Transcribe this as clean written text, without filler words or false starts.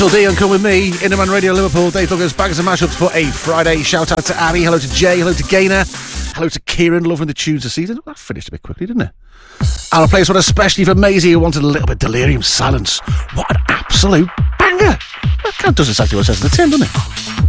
D and come with me, Innerman Radio Liverpool, Dave Douglas, Baggers and Mashups for a Friday. Shout out to Abby, hello to Jay, hello to Gaynor, hello to Kieran, loving the tunes this season. That finished a bit quickly, didn't it? I'll play this one especially for Maisie, who wanted a little bit of Delirium Silence. What an absolute banger! That does exactly what it says in the tin, doesn't it?